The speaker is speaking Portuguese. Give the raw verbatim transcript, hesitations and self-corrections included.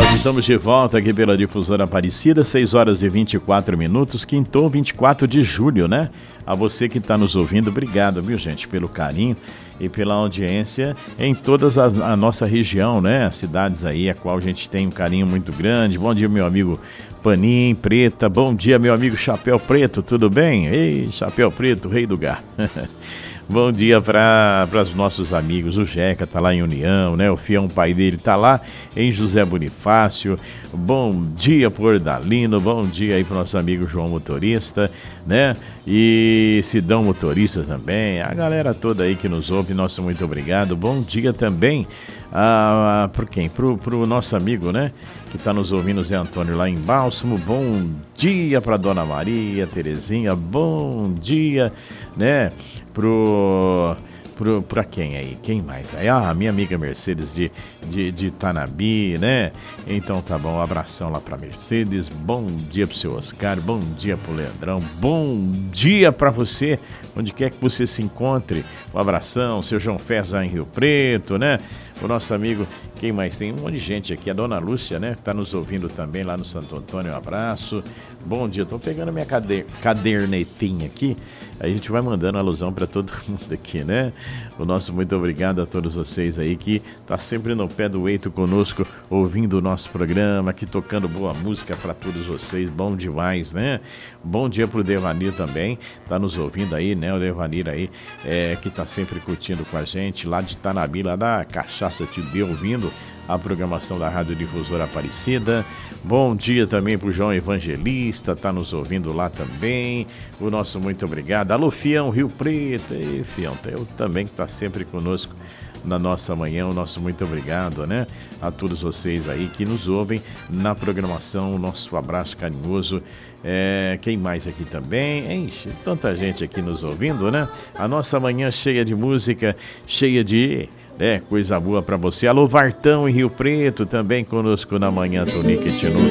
Nós estamos de volta aqui pela Difusora Aparecida, seis horas e vinte e quatro minutos, quintou vinte e quatro de julho, né? A você que está nos ouvindo, obrigado, viu, gente, pelo carinho e pela audiência em toda a, a nossa região, né? As cidades aí, a qual a gente tem um carinho muito grande. Bom dia, meu amigo Panim Preta. Bom dia, meu amigo Chapéu Preto, tudo bem? Ei, Chapéu Preto, rei do gar. Bom dia para os nossos amigos. O Jeca tá lá em União, né? O Fião, pai dele, tá lá em José Bonifácio. Bom dia por Dalino. Bom dia aí pro nosso amigo João Motorista, né? E Sidão Motorista também. A galera toda aí que nos ouve, nosso muito obrigado. Bom dia também ah, por quem? Pro, pro nosso amigo, né? Que está nos ouvindo, Zé Antônio, lá em Bálsamo. Bom dia para Dona Maria, Terezinha. Bom dia, né? Pro, pro, pra quem aí? Quem mais? Aí, ah, minha amiga Mercedes de, de, de Tanabi, né? Então tá bom, um abração lá pra Mercedes. Bom dia pro seu Oscar, bom dia pro Leandrão, bom dia pra você, onde quer que você se encontre. Um abração, seu João Feza em Rio Preto, né? O nosso amigo, quem mais tem? Um monte de gente aqui, a Dona Lúcia, né? Tá nos ouvindo também lá no Santo Antônio, um abraço. Bom dia, tô pegando minha cader- cadernetinha aqui, aí a gente vai mandando alusão para todo mundo aqui, né? O nosso muito obrigado a todos vocês aí que tá sempre no pé do eito conosco, ouvindo o nosso programa, aqui tocando boa música para todos vocês, bom demais, né? Bom dia pro Devanir também, tá nos ouvindo aí, né? O Devanir aí, é, que tá sempre curtindo com a gente, lá de Tanabi, lá da Cachaça Te Deu, ouvindo a programação da Rádio Difusora Aparecida. Bom dia também pro João Evangelista, tá nos ouvindo lá também. O nosso muito obrigado. Alô, Fião, Rio Preto. Ei, Fião, eu também que tá sempre conosco na nossa manhã. O nosso muito obrigado, né? A todos vocês aí que nos ouvem na programação. O nosso abraço carinhoso. É, quem mais aqui também? Hein? Tanta gente aqui nos ouvindo, né? A nossa manhã cheia de música, cheia de... É, coisa boa pra você. Alô, Vartão em Rio Preto, também conosco na manhã, Tonique Tinu.